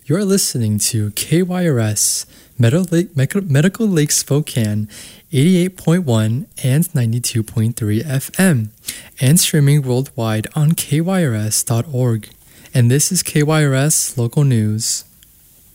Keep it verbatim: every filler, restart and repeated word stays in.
You're listening to K Y R S, Medical Lake, Medical Lake Spokane, eighty-eight point one and ninety-two point three F M, and streaming worldwide on K Y R S dot org. And this is K Y R S Local News.